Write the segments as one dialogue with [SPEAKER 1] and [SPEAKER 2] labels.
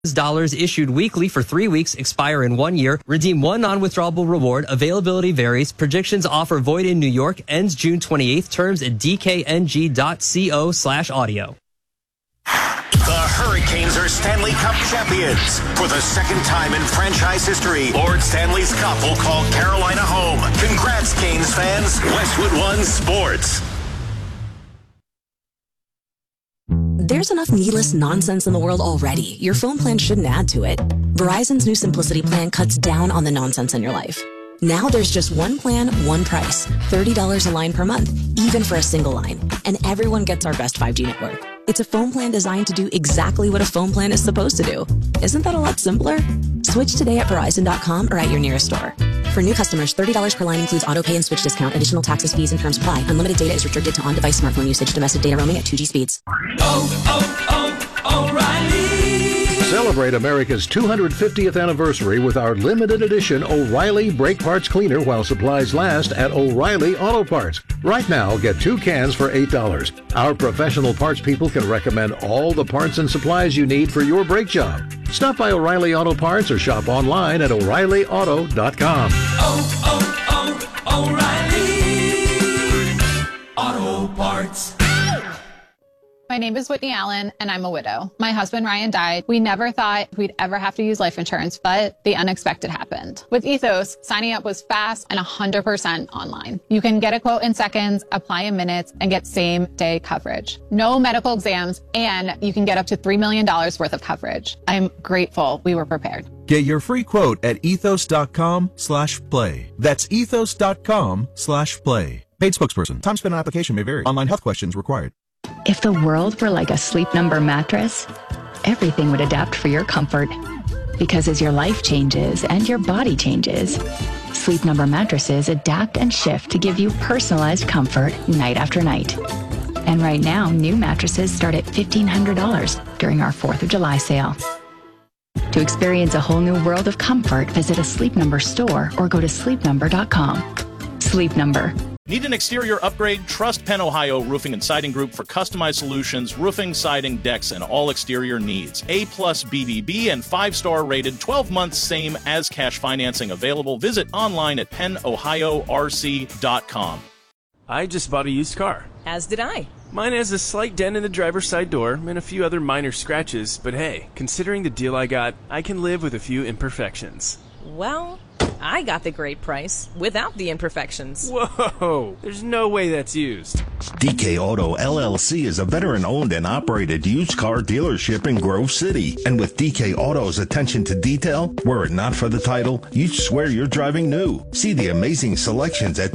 [SPEAKER 1] Dollars issued weekly for 3 weeks, expire in 1 year. Redeem one non-withdrawable reward. Availability varies. Predictions offer void in New York. Ends June 28th. Terms at dkng.co/audio.
[SPEAKER 2] The Hurricanes are Stanley Cup champions. For the second time in franchise history, Lord Stanley's Cup will call Carolina home. Congrats, Canes fans. Westwood One Sports.
[SPEAKER 3] There's enough needless nonsense in the world already. Your phone plan shouldn't add to it. Verizon's new Simplicity plan cuts down on the nonsense in your life. Now there's just one plan, one price. $30 a line per month, even for a single line. And everyone gets our best 5G network. It's a phone plan designed to do exactly what a phone plan is supposed to do. Isn't that a lot simpler? Switch today at Verizon.com or at your nearest store. For new customers, $30 per line includes auto pay and switch discount. Additional taxes, fees, and terms apply. Unlimited data is restricted to on-device smartphone usage. Domestic data roaming at 2G speeds.
[SPEAKER 4] O'Reilly!
[SPEAKER 5] Celebrate America's 250th anniversary with our limited edition O'Reilly Brake Parts Cleaner while supplies last at O'Reilly Auto Parts. Right now, get 2 cans for $8. Our professional parts people can recommend all the parts and supplies you need for your brake job. Stop by O'Reilly Auto Parts or shop online at O'ReillyAuto.com.
[SPEAKER 4] O'Reilly Auto Parts.
[SPEAKER 6] My name is Whitney Allen, and I'm a widow. My husband, Ryan, died. We never thought we'd ever have to use life insurance, but the unexpected happened. With Ethos, signing up was fast and 100% online. You can get a quote in seconds, apply in minutes, and get same-day coverage. No medical exams, and you can get up to $3 million worth of coverage. I'm grateful we were prepared.
[SPEAKER 7] Get your free quote at ethos.com/play. That's ethos.com/play. Paid spokesperson. Time spent on application may vary. Online health questions required.
[SPEAKER 8] If the world were like a Sleep Number mattress, everything would adapt for your comfort. Because as your life changes and your body changes, Sleep Number mattresses adapt and shift to give you personalized comfort night after night. And right now, new mattresses start at $1,500 during our 4th of July sale. To experience a whole new world of comfort, visit a Sleep Number store or go to sleepnumber.com. Sleep Number.
[SPEAKER 9] Need an exterior upgrade? Trust Penn Ohio Roofing and Siding Group for customized solutions, roofing, siding, decks, and all exterior needs. A+ BBB and 5-star rated, 12 months same as cash financing available. Visit online at pennohiorc.com.
[SPEAKER 10] I just bought a used car.
[SPEAKER 11] As did I.
[SPEAKER 10] Mine has a slight dent in the driver's side door and a few other minor scratches, but hey, considering the deal I got, I can live with a few imperfections.
[SPEAKER 11] Well, I got the great price without the imperfections.
[SPEAKER 10] Whoa, there's no way that's used.
[SPEAKER 2] DK Auto LLC is a veteran-owned and operated used car dealership in Grove City. And with DK Auto's attention to detail, were it not for the title, you'd swear you're driving new. See the amazing selections at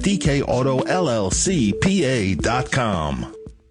[SPEAKER 2] DKAutoLLCPA.com.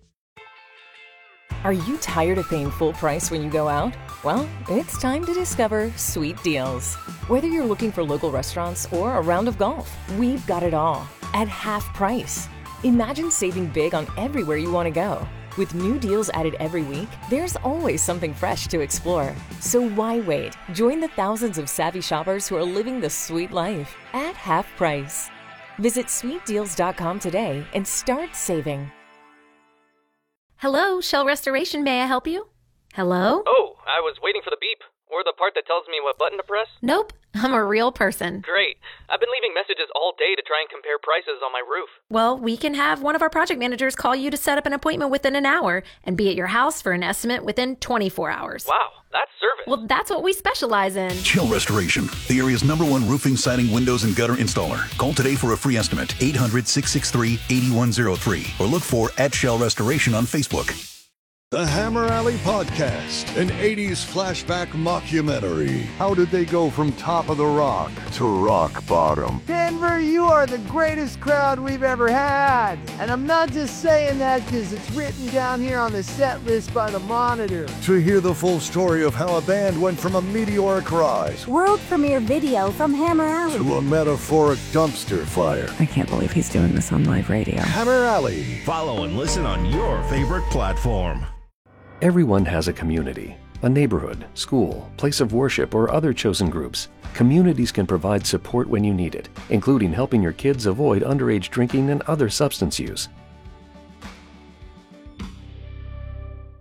[SPEAKER 11] Are you tired of paying full price when you go out? Well, it's time to discover Sweet Deals. Whether you're looking for local restaurants or a round of golf, we've got it all at half price. Imagine saving big on everywhere you want to go. With new deals added every week, there's always something fresh to explore. So why wait? Join the thousands of savvy shoppers who are living the sweet life at half price. Visit sweetdeals.com today and start saving.
[SPEAKER 12] Hello, Shell Restoration. May I help you? Hello?
[SPEAKER 13] Oh, I was waiting for the beep. Or the part that tells me what button to press.
[SPEAKER 12] Nope, I'm a real person.
[SPEAKER 13] Great. I've been leaving messages all day to try and compare prices on my roof.
[SPEAKER 12] Well, we can have one of our project managers call you to set up an appointment within an hour and be at your house for an estimate within 24 hours.
[SPEAKER 13] Wow, that's service.
[SPEAKER 12] Well, that's what we specialize in.
[SPEAKER 14] Shell Restoration, the area's #1 roofing, siding, windows, and gutter installer. Call today for a free estimate, 800-663-8103, or look for @Shell Restoration on Facebook.
[SPEAKER 15] The Hammer Alley Podcast, an 80s flashback mockumentary. How did they go from top of the rock to rock bottom?
[SPEAKER 16] Denver, you are the greatest crowd we've ever had. And I'm not just saying that because it's written down here on the set list by the Monitor.
[SPEAKER 15] To hear the full story of how a band went from a meteoric rise,
[SPEAKER 17] world premiere video from Hammer Alley,
[SPEAKER 15] to a metaphoric dumpster fire.
[SPEAKER 18] I can't believe he's doing this on live radio.
[SPEAKER 15] Hammer Alley.
[SPEAKER 2] Follow and listen on your favorite platform.
[SPEAKER 19] Everyone has a community, a neighborhood, school, place of worship, or other chosen groups. Communities can provide support when you need it, including helping your kids avoid underage drinking and other substance use.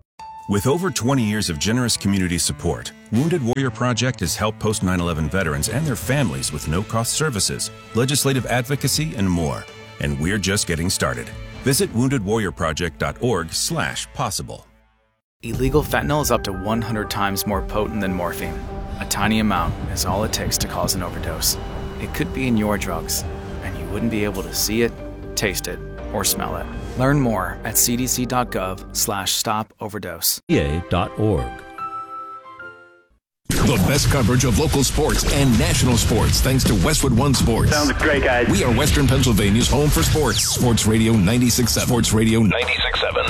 [SPEAKER 20] With over 20 years of generous community support, Wounded Warrior Project has helped post 9/11 veterans and their families with no-cost services, legislative advocacy, and more. And we're just getting started. Visit woundedwarriorproject.org/possible.
[SPEAKER 21] Illegal fentanyl is up to 100 times more potent than morphine. A tiny amount is all it takes to cause an overdose. It could be in your drugs, and you wouldn't be able to see it, taste it, or smell it. Learn more at cdc.gov/stop-overdose.
[SPEAKER 22] PA.org.
[SPEAKER 23] The best coverage of local sports and national sports thanks to Westwood One Sports.
[SPEAKER 24] Sounds great, guys.
[SPEAKER 23] We are Western Pennsylvania's home for sports. Sports Radio 96.7. Sports Radio 96.7.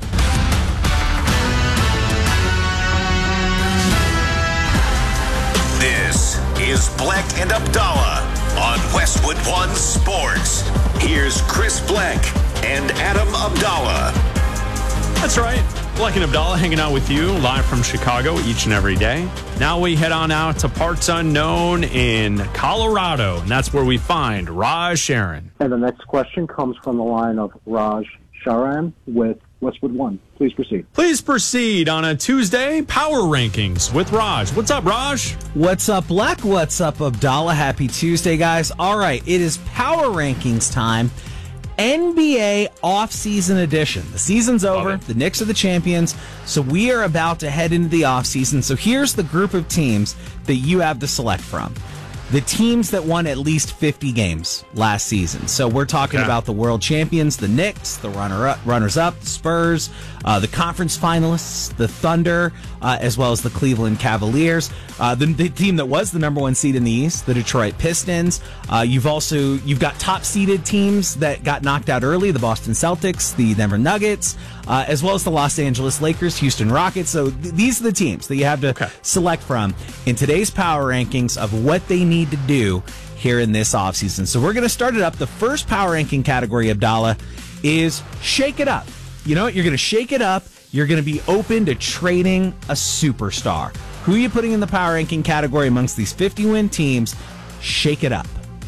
[SPEAKER 25] This is Bleck and Abdallah on Westwood One Sports. Here's Chris Bleck and Adam Abdallah.
[SPEAKER 26] That's right. Bleck and Abdallah hanging out with you live from Chicago each and every day. Now we head on out to parts unknown in Colorado, and that's where we find Raj Sharon.
[SPEAKER 27] And the next question comes from the line of Raj Sharan with Westwood One. Please proceed.
[SPEAKER 26] Please proceed on a Tuesday Power Rankings with Raj. What's up, Raj?
[SPEAKER 28] What's up, Bleck? What's up, Abdallah? Happy Tuesday, guys. All right, it is Power Rankings time. NBA off-season edition. The season's over. The Knicks are the champions. So we are about to head into the off-season. So here's the group of teams that you have to select from. The teams that won at least 50 games last season. So we're talking about the world champions, the Knicks, the runners-up, the Spurs, the conference finalists, the Thunder, as well as the Cleveland Cavaliers. The team that was the number one seed in the East, the Detroit Pistons. You've got top-seeded teams that got knocked out early, the Boston Celtics, the Denver Nuggets, as well as the Los Angeles Lakers, Houston Rockets. So these are the teams that you have to select from in today's power rankings of what they need to do here in this offseason. So we're going to start it up. The first power ranking category, Abdallah, is shake it up. You know what? You're going to shake it up. You're going to be open to trading a superstar. Who are you putting in the power ranking category amongst these 50-win teams? Shake it up.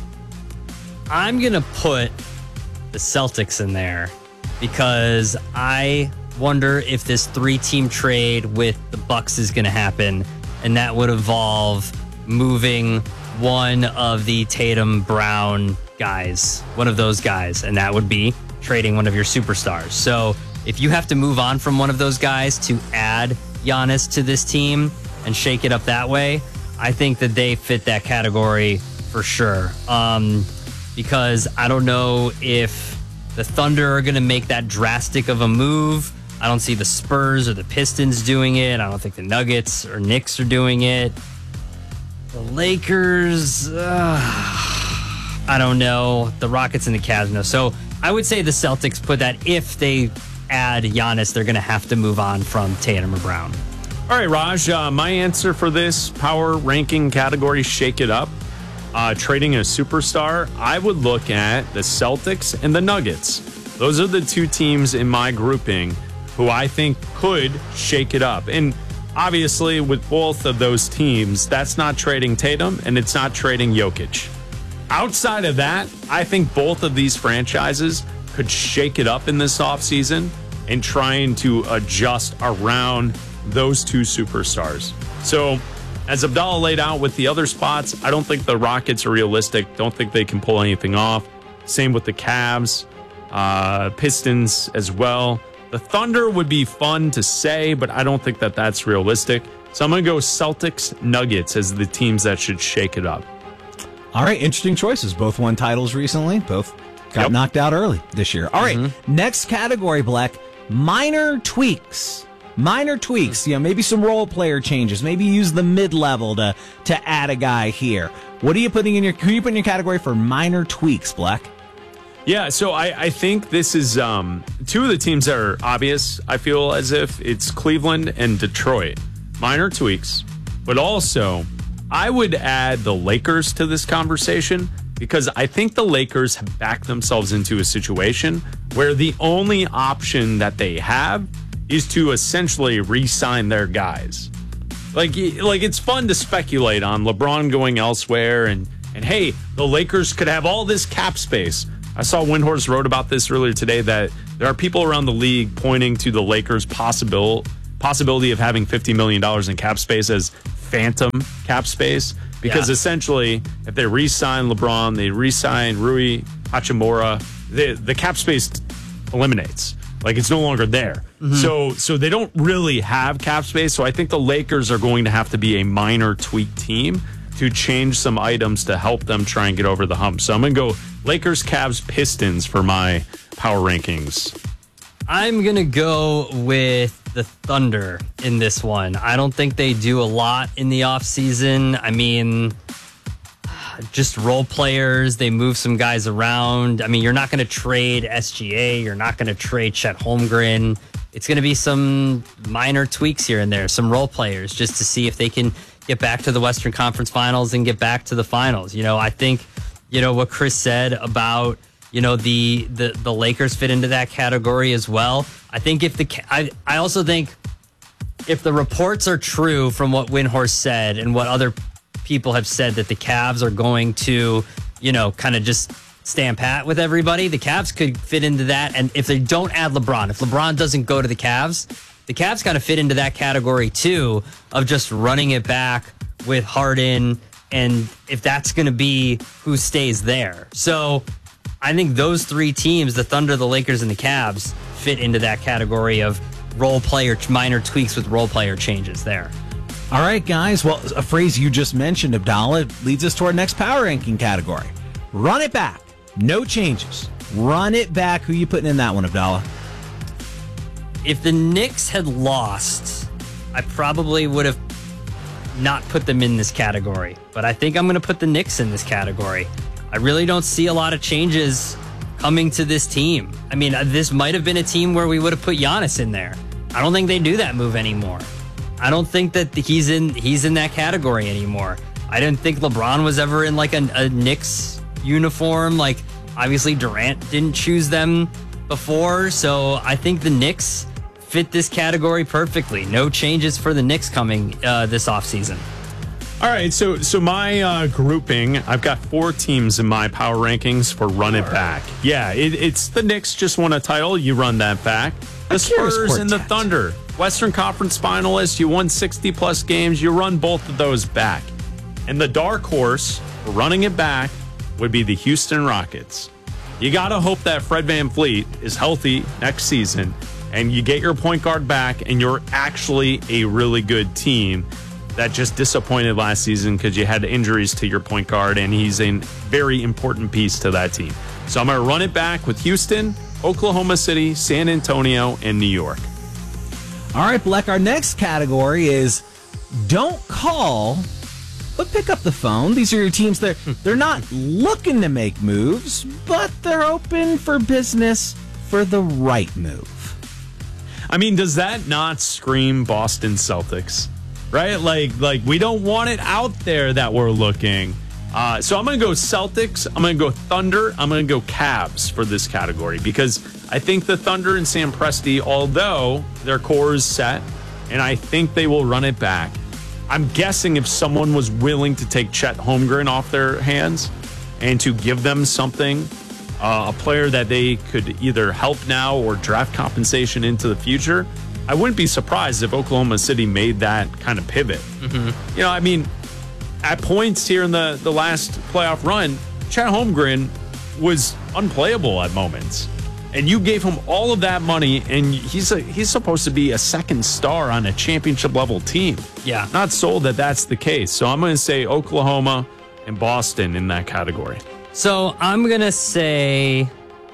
[SPEAKER 1] I'm going to put the Celtics in there because I wonder if this 3-team trade with the Bucks is going to happen, and that would involve moving one of the Tatum Brown guys, one of those guys, and that would be trading one of your superstars. So if you have to move on from one of those guys to add Giannis to this team and shake it up that way, I think that they fit that category for sure. Because I don't know if the Thunder are going to make that drastic of a move. I don't see the Spurs or the Pistons doing it. I don't think the Nuggets or Knicks are doing it. The Lakers, I don't know. The Rockets and the Cavs, no. So I would say the Celtics put that if they add Giannis, they're going to have to move on from Tatum or Brown.
[SPEAKER 26] All right, Raj, my answer for this power ranking category, shake it up, trading a superstar, I would look at the Celtics and the Nuggets. Those are the two teams in my grouping who I think could shake it up. And obviously, with both of those teams, that's not trading Tatum and it's not trading Jokic. Outside of that, I think both of these franchises could shake it up in this offseason and trying to adjust around those two superstars. So, as Abdallah laid out with the other spots, I don't think the Rockets are realistic. Don't think they can pull anything off. Same with the Cavs, Pistons as well. The Thunder would be fun to say, but I don't think that that's realistic. So I'm going to go Celtics, Nuggets as the teams that should shake it up.
[SPEAKER 28] All right, interesting choices. Both won titles recently. Both got knocked out early this year. All right, next category, Bleck, minor tweaks. Minor tweaks, maybe some role player changes. Maybe use the mid-level to add a guy here. What are you putting in who are you putting in your category for minor tweaks, Bleck?
[SPEAKER 26] Yeah, so I think this is two of the teams that are obvious. I feel as if it's Cleveland and Detroit. Minor tweaks, but also I would add the Lakers to this conversation because I think the Lakers have backed themselves into a situation where the only option that they have is to essentially re-sign their guys. Like it's fun to speculate on LeBron going elsewhere and hey, the Lakers could have all this cap space. I saw Windhorst wrote about this earlier today that there are people around the league pointing to the Lakers' possible possibility of having $50 million in cap space as phantom cap space. Because essentially, if they re-sign LeBron, they re-sign Rui Hachimura, the cap space eliminates. Like, it's no longer there. Mm-hmm. So they don't really have cap space. So I think the Lakers are going to have to be a minor tweak team to change some items to help them try and get over the hump. So I'm going to go Lakers, Cavs, Pistons for my power rankings.
[SPEAKER 1] I'm going to go with the Thunder in this one. I don't think they do a lot in the offseason. I mean, just role players. They move some guys around. I mean, you're not going to trade SGA. You're not going to trade Chet Holmgren. It's going to be some minor tweaks here and there, some role players, just to see if they can get back to the Western Conference Finals and get back to the finals. You know, I think, you know, what Chris said about, you know, the Lakers fit into that category as well. I think I also think if the reports are true from what Windhorst said and what other people have said, that the Cavs are going to, you know, kind of just stand pat with everybody, the Cavs could fit into that. And if they don't add LeBron, if LeBron doesn't go to the Cavs kind of fit into that category too, of just running it back with Harden, and if that's going to be who stays there. So I think those three teams, the Thunder, the Lakers, and the Cavs, fit into that category of role player, minor tweaks with role player changes there.
[SPEAKER 28] All right, guys. Well, a phrase you just mentioned, Abdallah, leads us to our next power ranking category. Run it back. No changes. Run it back. Who you putting in that one, Abdallah?
[SPEAKER 1] If the Knicks had lost, I probably would have not put them in this category. But I think I'm going to put the Knicks in this category. I really don't see a lot of changes coming to this team. I mean, this might have been a team where we would have put Giannis in there. I don't think they do that move anymore. I don't think that he's in that category anymore. I didn't think LeBron was ever in like a Knicks uniform. Like, obviously Durant didn't choose them before, so I think the Knicks fit this category perfectly. No changes for the Knicks coming this offseason.
[SPEAKER 26] All right, so my grouping, I've got 4 teams in my power rankings for run it back. Yeah, it's the Knicks just won a title. You run that back. The Spurs and the Thunder, Western Conference finalists. You won 60-plus games. You run both of those back. And the dark horse for running it back would be the Houston Rockets. You got to hope that Fred VanVleet is healthy next season and you get your point guard back and you're actually a really good team that just disappointed last season because you had injuries to your point guard, and he's a very important piece to that team. So I'm going to run it back with Houston, Oklahoma City, San Antonio, and New York.
[SPEAKER 28] All right, Bleck, our next category is don't call, but pick up the phone. These are your teams that they're not looking to make moves, but they're open for business for the right move.
[SPEAKER 26] I mean, does that not scream Boston Celtics? Right? Like we don't want it out there that we're looking. So I'm going to go Celtics. I'm going to go Thunder. I'm going to go Cavs for this category because I think the Thunder and Sam Presti, although their core is set, and I think they will run it back. I'm guessing if someone was willing to take Chet Holmgren off their hands and to give them something, a player that they could either help now or draft compensation into the future, I wouldn't be surprised if Oklahoma City made that kind of pivot. Mm-hmm. You know, I mean, at points here in the last playoff run, Chet Holmgren was unplayable at moments. And you gave him all of that money, and he's supposed to be a second star on a championship-level team.
[SPEAKER 1] Yeah.
[SPEAKER 26] Not sold that that's the case. So I'm going to say Oklahoma and Boston in that category.
[SPEAKER 1] So I'm going to say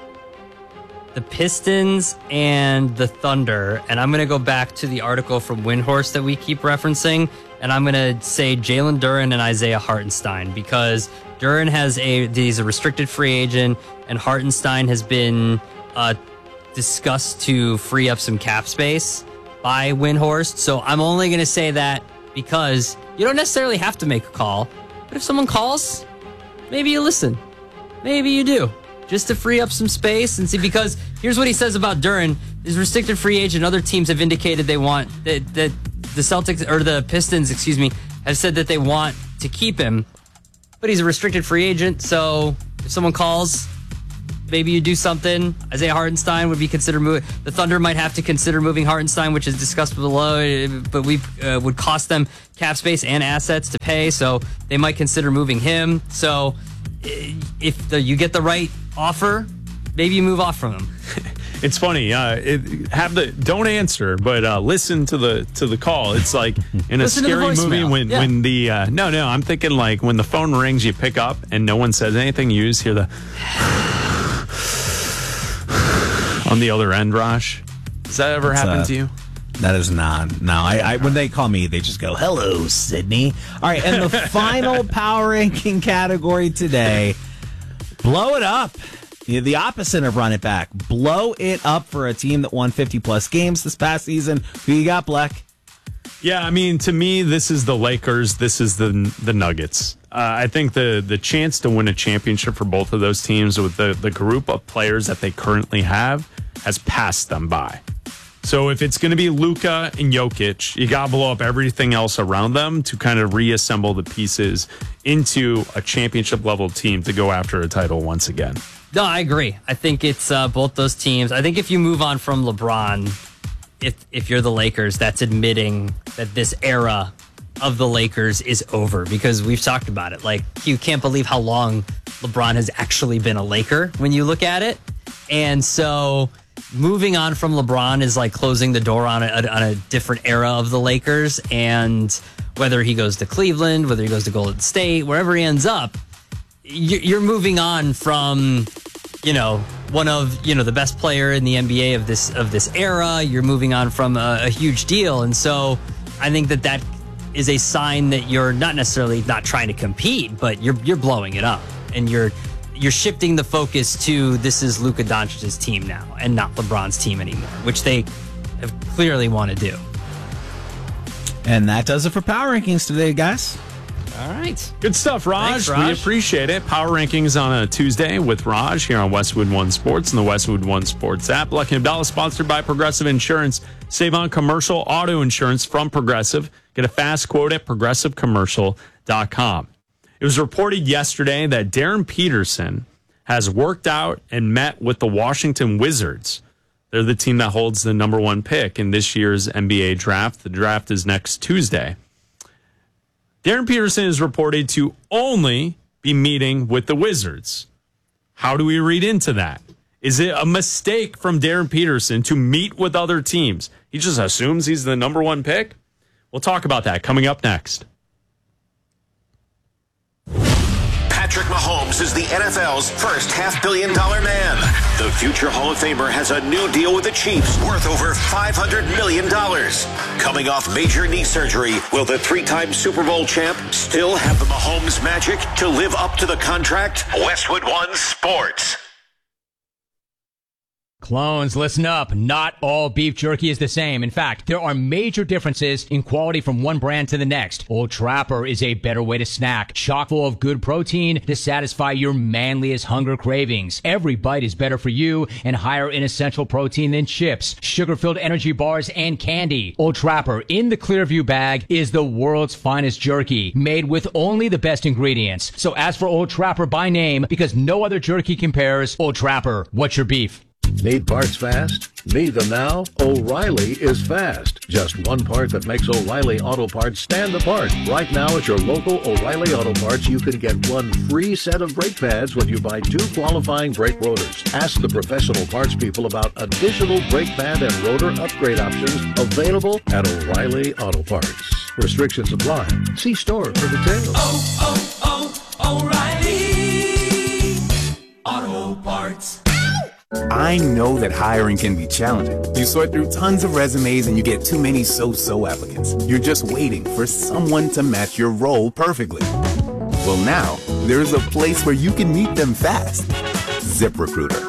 [SPEAKER 1] the Pistons and the Thunder, and I'm going to go back to the article from Windhorst that we keep referencing, and I'm going to say Jalen Duren and Isaiah Hartenstein, because Duren he's a restricted free agent, and Hartenstein has been discussed to free up some cap space by Windhorst. So I'm only going to say that because you don't necessarily have to make a call, but if someone calls, maybe you listen. Maybe you do. Just to free up some space and see, because here's what he says about Duren. He's restricted free agent. Other teams have indicated they want that the Celtics or the Pistons, have said that they want to keep him, but he's a restricted free agent. So if someone calls, maybe you do something. Isaiah Hartenstein would be considered moving. The Thunder might have to consider moving Hartenstein, which is discussed below, but we would cost them cap space and assets to pay, so they might consider moving him. So if you get the right offer, maybe you move off from him.
[SPEAKER 26] It's funny. Don't answer, but listen to the call. It's like in a scary movie when the I'm thinking like when the phone rings, you pick up and no one says anything. You just hear the on the other end, Raj. Does that ever happen to you?
[SPEAKER 28] That is not. No, I when they call me, they just go, "Hello, Sydney." All right, and the final power ranking category today, blow it up. The opposite of run it back. Blow it up for a team that won 50-plus games this past season. Who you got, Bleck?
[SPEAKER 26] Yeah, I mean, to me, this is the Lakers. This is the Nuggets. I think the chance to win a championship for both of those teams with the group of players that they currently have has passed them by. So if it's going to be Luka and Jokic, you got to blow up everything else around them to kind of reassemble the pieces into a championship-level team to go after a title once again.
[SPEAKER 1] No, I agree. I think it's both those teams. I think if you move on from LeBron, if you're the Lakers, that's admitting that this era of the Lakers is over, because we've talked about it. Like, you can't believe how long LeBron has actually been a Laker when you look at it. And so moving on from LeBron is like closing the door on a different era of the Lakers. And whether he goes to Cleveland, whether he goes to Golden State, wherever he ends up, you're moving on from, one of, the best player in the NBA of this era. You're moving on from a huge deal. And so I think that is a sign that you're not necessarily not trying to compete, but you're blowing it up, and you're shifting the focus to this is Luka Doncic's team now and not LeBron's team anymore, which they have clearly want to do.
[SPEAKER 28] And that does it for Power Rankings today, guys.
[SPEAKER 1] All right.
[SPEAKER 26] Good stuff, Raj.
[SPEAKER 1] Thanks, Raj.
[SPEAKER 26] We appreciate it. Power Rankings on a Tuesday with Raj here on Westwood One Sports and the Westwood One Sports app. Lucky Abdallah, sponsored by Progressive Insurance. Save on commercial auto insurance from Progressive. Get a fast quote at progressivecommercial.com. It was reported yesterday that Darren Peterson has worked out and met with the Washington Wizards. They're the team that holds the number one pick in this year's NBA draft. The draft is next Tuesday. Darren Peterson is reported to only be meeting with the Wizards. How do we read into that? Is it a mistake from Darren Peterson to meet with other teams? He just assumes he's the number one pick? We'll talk about that coming up next.
[SPEAKER 25] Patrick Mahomes is the NFL's first $500 million man. The future Hall of Famer has a new deal with the Chiefs worth over $500 million. Coming off major knee surgery, will the three-time Super Bowl champ still have the Mahomes magic to live up to the contract? Westwood One Sports.
[SPEAKER 3] Clones, listen up. Not all beef jerky is the same. In fact, there are major differences in quality from one brand to the next. Old Trapper is a better way to snack, chock full of good protein to satisfy your manliest hunger cravings. Every bite is better for you and higher in essential protein than chips, sugar-filled energy bars, and candy. Old Trapper in the Clearview bag is the world's finest jerky, made with only the best ingredients. So ask for Old Trapper by name, because no other jerky compares. Old Trapper, what's your beef?
[SPEAKER 4] Need parts fast? Need them now? O'Reilly is fast. Just one part that makes O'Reilly Auto Parts stand apart. Right now at your local O'Reilly Auto Parts, you can get one free set of brake pads when you buy 2 qualifying brake rotors. Ask the professional parts people about additional brake pad and rotor upgrade options available at O'Reilly Auto Parts. Restrictions apply. See store for details.
[SPEAKER 5] O'Reilly Auto Parts.
[SPEAKER 6] I know that hiring can be challenging. You sort through tons of resumes and you get too many so-so applicants. You're just waiting for someone to match your role perfectly. Well, now, there's a place where you can meet them fast. ZipRecruiter.